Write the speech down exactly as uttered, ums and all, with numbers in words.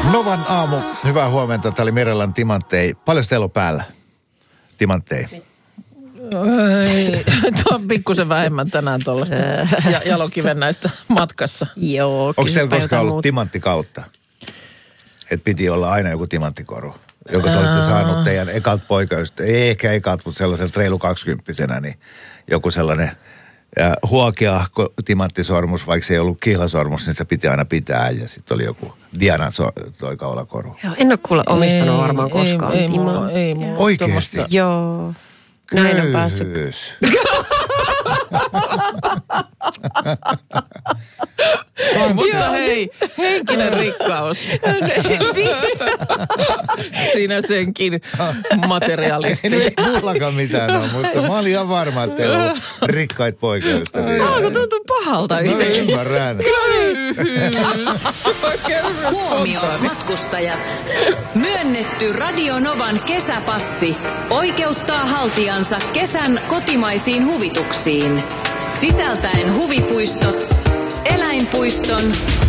Novan aamu, hyvää huomenta. Tämä oli Mirellan Timanttei. Paljon teillä on päällä? Timanttei. Ei, tuo on pikkusen vähemmän tänään tuollaista ja, jalokiven näistä matkassa. Joo. Onko teillä koskaan ollut timanttikautta? Että piti olla aina joku timanttikoru, jonka te olette saanut teidän ekalta poikaystä. Ei ehkä ekalta, mutta sellaisen reilu kaksikymppisenä, niin joku sellainen ja huokeahko timanttisormus, vaikka se ei ollut kihlasormus, niin se piti aina pitää. Ja sitten oli joku Dianan so, toi kaulakoru. Joo, en ole kuule omistanut ei, varmaan koskaan ei, ei, timaa. mulla, ei mulla. Oikeesti? Tuommoista. Joo. Näin on päässyt. Mutta hei, henkinen rikkaus. Siinä senkin materialisti. Ei mullakaan mitään ole, mutta mä olin ihan varma, että teillä on ollut rikkaita poikaystäviä. Alko tuntuu pahalta no yhtäkkiä. ymmärrän. Huomio matkustajat. Myönnetty Radio Novan kesäpassi oikeuttaa haltijansa kesän kotimaisiin huvituksiin. Sisältäen huvipuistot, eläinpuiston